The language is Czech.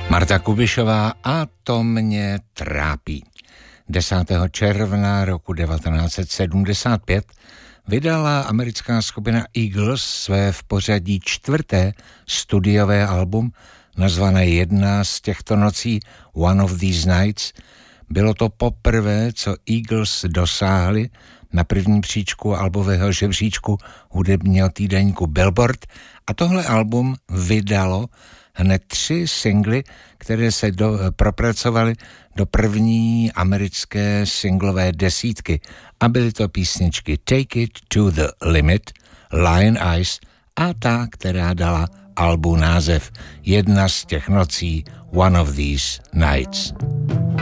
Marta Kubišová a to mě trápí. 10. června roku 1975 vydala americká skupina Eagles své v pořadí 4. studiové album nazvané Jedna z těchto nocí, One of These Nights. Bylo to poprvé, co Eagles dosáhli na první příčku albového žebříčku hudebního týdeníku Billboard a tohle album vydalo hned 3 singly, které se propracovaly do první americké singlové desítky a byly to písničky Take It to the Limit, Lion Eyes a ta, která dala albu název Jedna z těch nocí, One of These Nights.